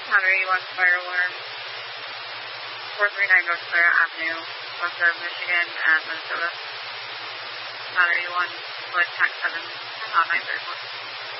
Battery 1 Fire Alarm, 439 North Clara Avenue, Western Michigan and Minnesota. Battery 1, Split Tac 7, 931.